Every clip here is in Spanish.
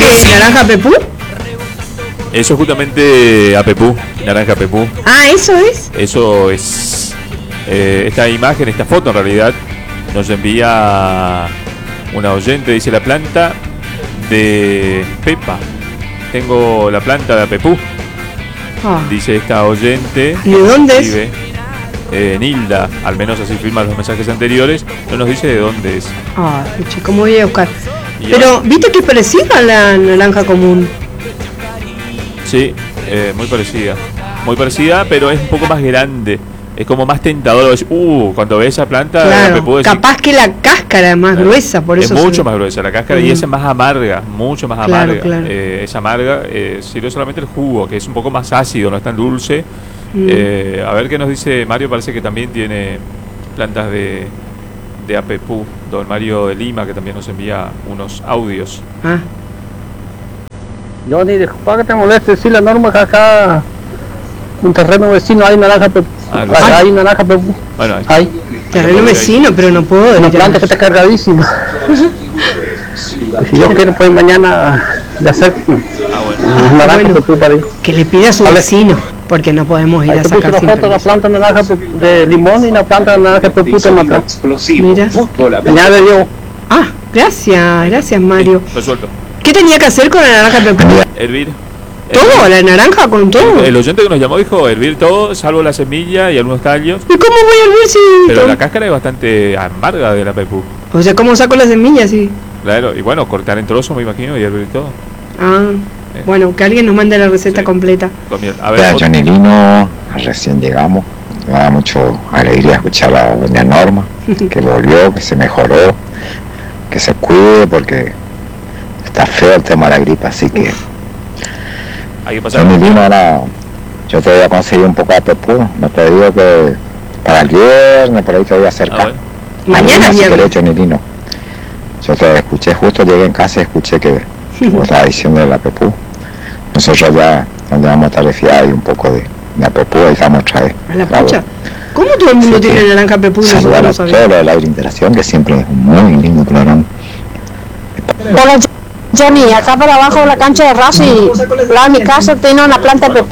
naranja pepú? Eso es justamente apepú, naranja pepú. Ah, ¿eso es? Eso es. Esta imagen, esta foto en realidad, nos envía una oyente. Dice: la planta de Pepa. Tengo la planta de apepú. Dice esta oyente. ¿De dónde es? Nilda, al menos así firman los mensajes anteriores. No nos dice de dónde es. ¿Cómo voy a buscar? Pero, ¿viste que es parecida a la naranja común? Sí, muy parecida. Muy parecida, pero es un poco más grande. Es como más tentador. Cuando ves esa planta, claro, capaz que la cáscara es más gruesa, por eso. Es mucho más gruesa la cáscara y esa es más amarga, mucho más amarga. Claro. Es amarga, sirve solamente el jugo, que es un poco más ácido, no es tan dulce. A ver qué nos dice Mario. Parece que también tiene plantas de apepú. Don Mario de Lima, que también nos envía unos audios. Johnny, disculpa que te moleste, sí, la norma que acá un terreno vecino hay naranja pepú. Hay naranja pepú. Bueno, hay terreno vecino, pero no puedo. Una planta que está cargadísima. Si yo quiero, pues mañana de hacer naranja pepú para ir. Que le pida a su vecino, porque no podemos ir a sacar una foto de la planta de naranja de limón y una planta de naranja pepú de matar. Mira. Añade yo. Gracias Mario. Resuelto. ¿Qué tenía que hacer con la naranja pepú? Hervir. ¿Todo? ¿La naranja con todo? El oyente que nos llamó dijo hervir todo, salvo la semilla y algunos tallos. ¿Y cómo voy a hervir si...? Pero la cáscara es bastante amarga de la pepú. O sea, ¿cómo saco la semilla? Sí. Claro, y bueno, cortar en trozos, me imagino, y hervir todo. Bueno, que alguien nos mande la receta completa. A ver, Johnny Lino, recién llegamos. Me da mucho alegría escuchar a doña Norma, que volvió, que se mejoró, que se cuide porque está feo el tema de la gripe, así que... Johnny Lino, ahora yo te voy a conseguir un poco de pepú. No te digo que para el viernes, por ahí te voy a acercar. Mañana viernes. Johnny Lino. Yo te escuché, justo llegué en casa y escuché que vos estabas diciendo de la pepú. Nosotros ya donde vamos a estar refiados y un poco de la pepú, ahí estamos otra vez. ¿A la pucha? ¿Cómo todo el mundo tiene naranja pepú? Saludar a todo lo de la interacción, que siempre es un muy lindo programa. Hola Johnny, acá para abajo de la cancha de Racing, la mi casa tiene una planta de pepú.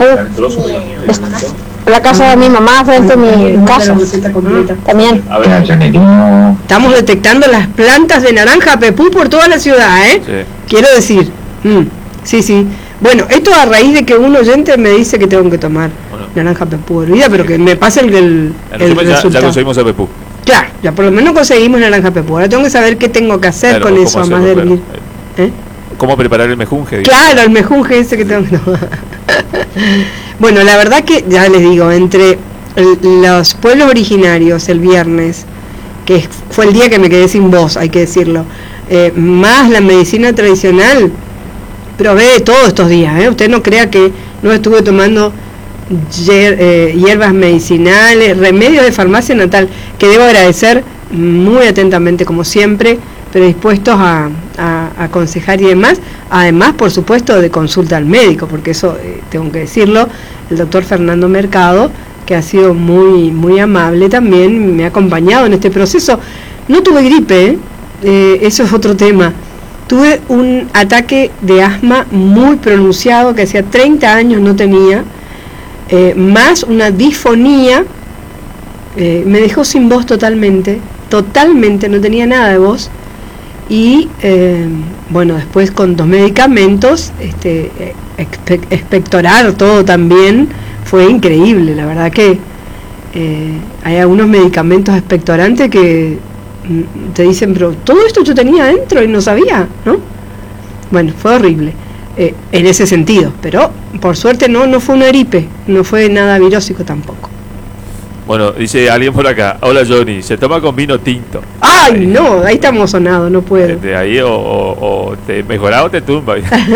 La casa de mi mamá frente a mi casa también. Estamos detectando las plantas de naranja pepú por toda la ciudad, ¿eh? Sí. Quiero decir, sí. Bueno, esto a raíz de que un oyente me dice que tengo que tomar naranja pepú hervida, pero que me pase el resultado. Ya conseguimos el pepú. Claro, ya por lo menos conseguimos naranja pepú. Ahora tengo que saber qué tengo que hacer con eso, además de hervir. ¿Cómo preparar el mejunje? Claro, el mejunje ese que tengo que tomar. Bueno, la verdad que, ya les digo, entre los pueblos originarios el viernes, que fue el día que me quedé sin voz, hay que decirlo, más la medicina tradicional, probé de todos estos días, usted no crea que no estuve tomando hierbas medicinales, remedios de farmacia natal, que debo agradecer muy atentamente como siempre, predispuestos a aconsejar y demás, además por supuesto de consulta al médico, porque eso tengo que decirlo, el doctor Fernando Mercado, que ha sido muy amable también, me ha acompañado en este proceso. No tuve gripe, eso es otro tema. Tuve un ataque de asma muy pronunciado que hacía 30 años no tenía, más una disfonía, me dejó sin voz totalmente, no tenía nada de voz. Y bueno, después con 2 medicamentos, expectorar todo también fue increíble. La verdad que hay algunos medicamentos expectorantes que te dicen, pero todo esto yo tenía adentro y no sabía, ¿no? Bueno, fue horrible en ese sentido, pero por suerte no fue una gripe, no fue nada virósico tampoco. Bueno, dice alguien por acá: hola Johnny, se toma con vino tinto. ¡Ay, no! Ahí estamos sonados, no puedo. De ahí o te mejorás o te tumba.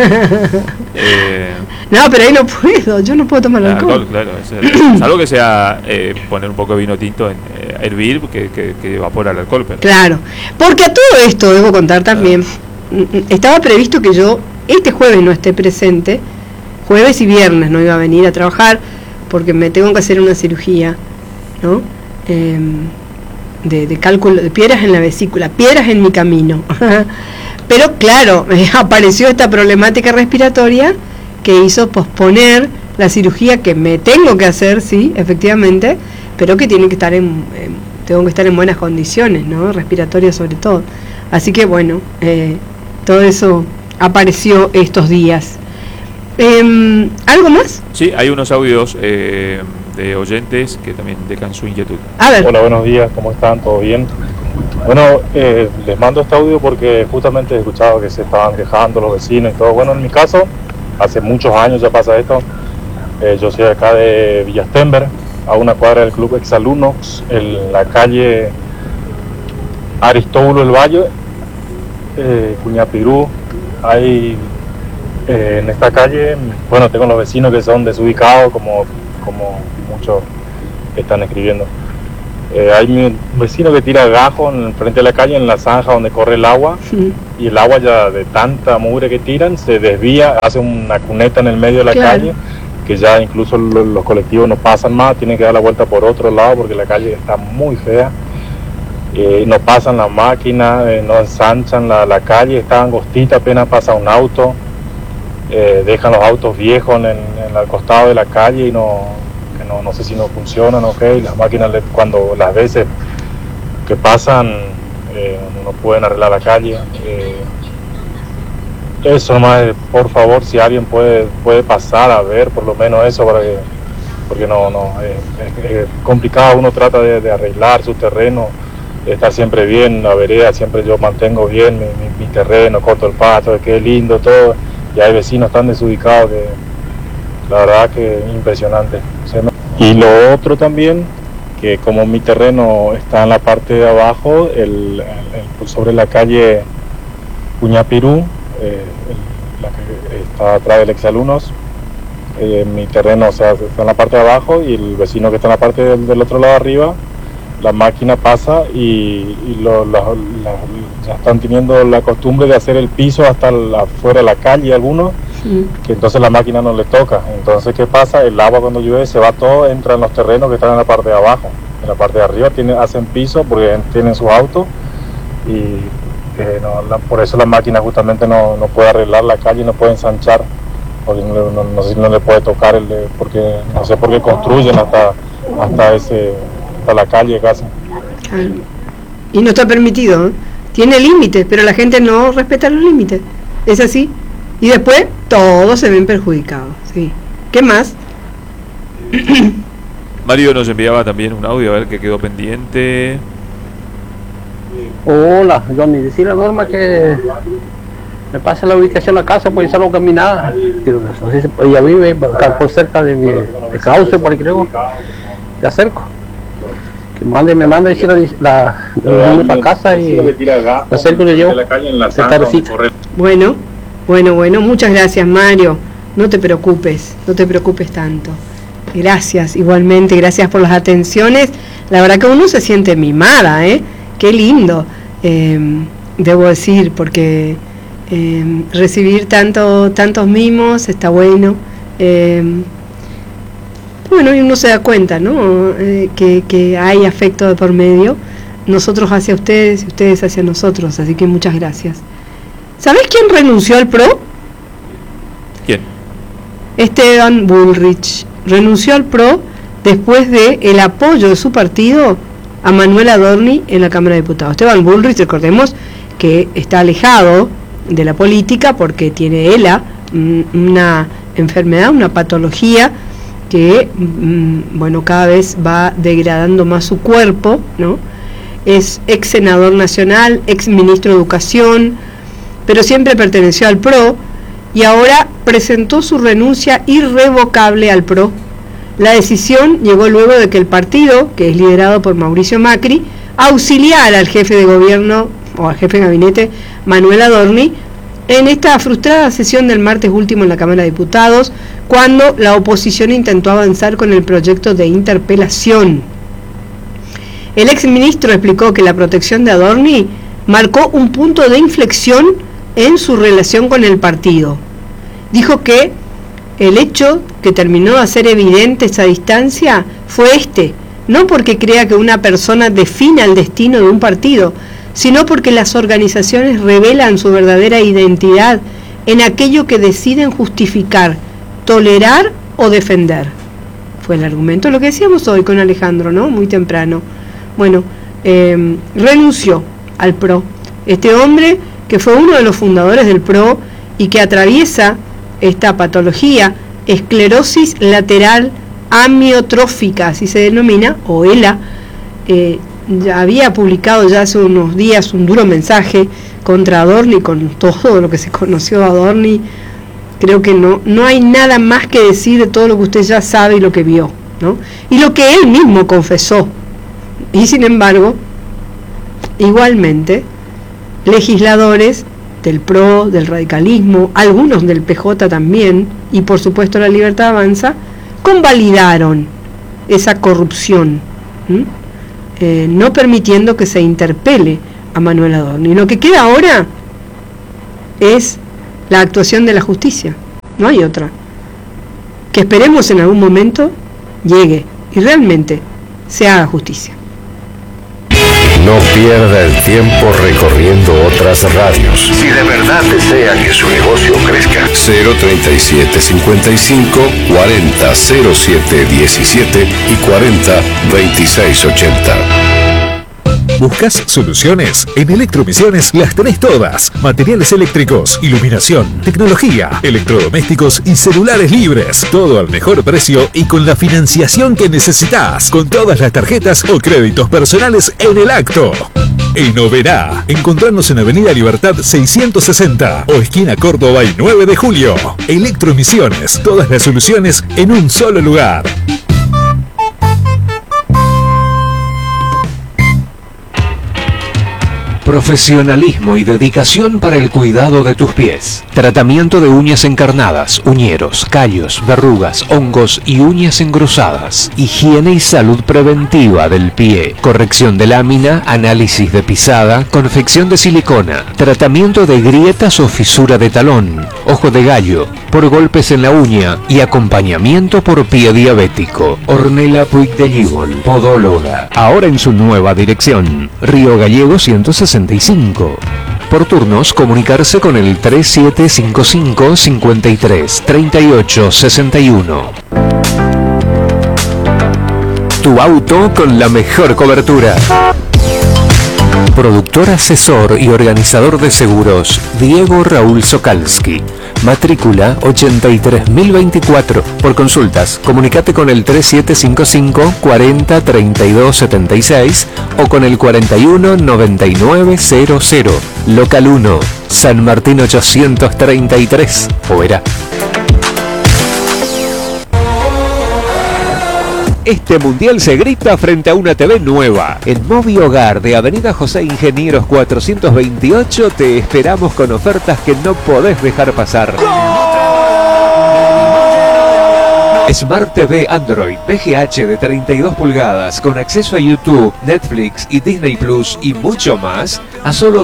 No, pero ahí no puedo, yo no puedo tomar alcohol. Claro, salvo que sea poner un poco de vino tinto en hervir, que evapora el alcohol. Pero... Claro, porque a todo esto, debo contar también, estaba previsto que yo este jueves no esté presente, jueves y viernes no iba a venir a trabajar, porque me tengo que hacer una cirugía, ¿no? De cálculo de piedras en la vesícula, piedras en mi camino. Pero claro, apareció esta problemática respiratoria que hizo posponer la cirugía que me tengo que hacer, sí, efectivamente, pero que tiene que estar tengo que estar en buenas condiciones, ¿no? Respiratorias sobre todo. Así que bueno, todo eso apareció estos días. ¿Algo más? Sí, hay unos audios de oyentes que también dejan su inquietud. A ver. Hola, buenos días, ¿cómo están? ¿Todo bien? Bueno, les mando este audio porque justamente he escuchado que se estaban quejando los vecinos y todo. Bueno, en mi caso, hace muchos años ya pasa esto. Yo soy acá de Villastenber, a una cuadra del Club Exalumnos, en la calle Aristóbulo del Valle, Cuñapirú. Hay en esta calle, bueno, tengo los vecinos que son desubicados, como muchos están escribiendo. Hay un vecino que tira gajos en frente de la calle, en la zanja donde corre el agua, sí. Y el agua ya de tanta mugre que tiran se desvía, hace una cuneta en el medio de la calle, que ya incluso los colectivos no pasan más, tienen que dar la vuelta por otro lado porque la calle está muy fea. No pasan las máquinas, no ensanchan la calle, está angostita, apenas pasa un auto, dejan los autos viejos al costado de la calle y no sé si no funcionan, y las máquinas cuando las veces que pasan no pueden arreglar la calle. Eso nomás, por favor, si alguien puede pasar a ver por lo menos eso, porque es complicado. Uno trata de arreglar su terreno, de estar siempre bien, la vereda, siempre yo mantengo bien mi terreno, corto el pasto, que quede lindo todo, y hay vecinos tan desubicados que la verdad que es impresionante. Y lo otro también, que como mi terreno está en la parte de abajo, sobre la calle Cuñapirú, la que está atrás del Exalumnos, mi terreno, o sea, está en la parte de abajo y el vecino que está en la parte del otro lado arriba, la máquina pasa y ya están teniendo la costumbre de hacer el piso hasta afuera de la calle algunos, sí. Que entonces la máquina no le toca. Entonces, ¿qué pasa? El agua cuando llueve se va todo, entra en los terrenos que están en la parte de abajo. En la parte de arriba hacen piso porque tienen sus autos y por eso la máquina justamente no puede arreglar la calle, no puede ensanchar, porque no sé si no le puede tocar, porque no sé por qué construyen hasta la calle casi. Y no está permitido, ¿eh? Tiene límites, pero la gente no respeta los límites, es así, y después todos se ven perjudicados, sí. ¿Qué más? Mario nos enviaba también un audio, a ver, que quedó pendiente. Hola, Johnny, decirle a Norma que me pase la ubicación de la casa, pues salgo a caminar. No sé si ella vive por cerca de mi cauce, por ahí creo. Te acerco. Que me manda decir la para casa y me acerco y le llevo. Bueno, muchas gracias, Mario. No te preocupes tanto. Gracias, igualmente, gracias por las atenciones. La verdad que uno se siente mimada, qué lindo, debo decir, porque recibir tantos mimos está bueno. Bueno, y uno se da cuenta, ¿no? Que hay afecto de por medio, nosotros hacia ustedes y ustedes hacia nosotros, así que muchas gracias. ¿Sabés quién renunció al PRO? ¿Quién? Esteban Bullrich renunció al PRO después de el apoyo de su partido a Manuel Adorni en la Cámara de Diputados. Esteban Bullrich, recordemos que está alejado de la política porque tiene ELA, una enfermedad, una patología que, cada vez va degradando más su cuerpo, ¿no? Es ex senador nacional, ex ministro de Educación, pero siempre perteneció al PRO y ahora presentó su renuncia irrevocable al PRO. La decisión llegó luego de que el partido, que es liderado por Mauricio Macri, auxiliara al jefe de gobierno o al jefe de gabinete Manuel Adorni en esta frustrada sesión del martes último en la Cámara de Diputados, cuando la oposición intentó avanzar con el proyecto de interpelación. El exministro explicó que la protección de Adorni marcó un punto de inflexión en su relación con el partido. Dijo que el hecho que terminó de hacer evidente esa distancia fue no porque crea que una persona defina el destino de un partido, sino porque las organizaciones revelan su verdadera identidad en aquello que deciden justificar, tolerar o defender. Fue el argumento, lo que decíamos hoy con Alejandro, ¿no? Muy temprano. Bueno, renunció al PRO. Este hombre que fue uno de los fundadores del PRO y que atraviesa esta patología, esclerosis lateral amiotrófica, así se denomina, o ELA, ya había publicado ya hace unos días un duro mensaje contra Adorni, con todo lo que se conoció de Adorni. Creo que no hay nada más que decir de todo lo que usted ya sabe y lo que vio, ¿no? Y lo que él mismo confesó. Y sin embargo, igualmente, legisladores del PRO, del radicalismo, algunos del PJ también, y por supuesto la Libertad Avanza, convalidaron esa corrupción, no permitiendo que se interpele a Manuel Adorni. Lo que queda ahora es la actuación de la justicia, no hay otra. Que esperemos en algún momento llegue y realmente se haga justicia. No pierda el tiempo recorriendo otras radios. Si de verdad desea que su negocio crezca. 037 55 40 07 17 y 40 26 80. ¿Buscas soluciones? En Electromisiones las tenés todas. Materiales eléctricos, iluminación, tecnología, electrodomésticos y celulares libres. Todo al mejor precio y con la financiación que necesitas. Con todas las tarjetas o créditos personales en el acto. En Oberá, encontrarnos en Avenida Libertad 660 o esquina Córdoba y 9 de julio. Electromisiones, todas las soluciones en un solo lugar. Profesionalismo y dedicación para el cuidado de tus pies. Tratamiento de uñas encarnadas, uñeros, callos, verrugas, hongos y uñas engrosadas. Higiene y salud preventiva del pie. Corrección de lámina, análisis de pisada, confección de silicona. Tratamiento de grietas o fisura de talón, ojo de gallo, por golpes en la uña y acompañamiento por pie diabético. Ornella Puig de Gíbol, podóloga. Ahora en su nueva dirección. Río Gallego 165. Por turnos, comunicarse con el 3755 53 38 61. Tu auto con la mejor cobertura. Productor, asesor y organizador de seguros, Diego Raúl Sokalski. Matrícula 83024. Por consultas, comunicate con el 3755 40 32 76 o con el 41 9900. Local 1, San Martín 833, Oberá. Este mundial se grita frente a una TV nueva. En Movi Hogar de Avenida José Ingenieros 428 te esperamos con ofertas que no podés dejar pasar. Smart TV Android VGH de 32 pulgadas con acceso a YouTube, Netflix y Disney Plus y mucho más a solo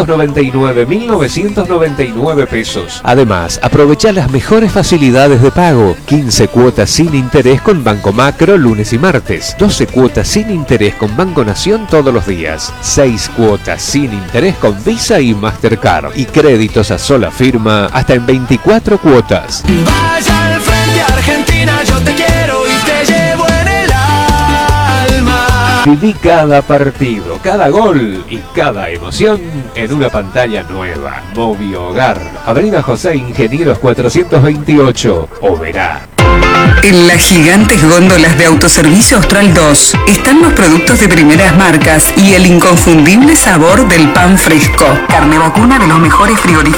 299.999 pesos. Además, aprovecha las mejores facilidades de pago: 15 cuotas sin interés con Banco Macro lunes y martes, 12 cuotas sin interés con Banco Nación todos los días, 6 cuotas sin interés con Visa y Mastercard y créditos a sola firma hasta en 24 cuotas. Vaya al frente, Argentina, yo te quiero y te llevo en el alma. Viví cada partido, cada gol y cada emoción en una pantalla nueva. Movi Hogar, Avenida José Ingenieros 428, Oberá. En las gigantes góndolas de Autoservicio Austral 2 están los productos de primeras marcas y el inconfundible sabor del pan fresco. Carne vacuna de los mejores frigoríficos